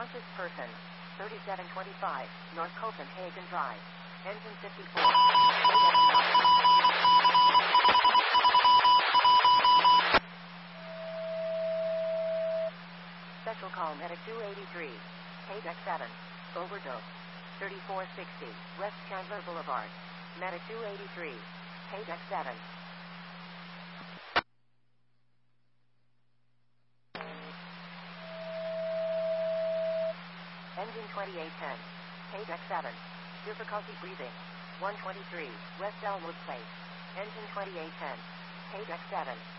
Wanted person, 3725, North Copenhagen Drive. Engine 54. Special call medic 283. Paydeck 7. Overdose. 3460. West Chandler Boulevard. Medic 283. Paydeck 7. Engine 2810. Paydeck 7. Difficulty breathing. 123. West Elmwood Place. Engine 2810. Paydeck 7.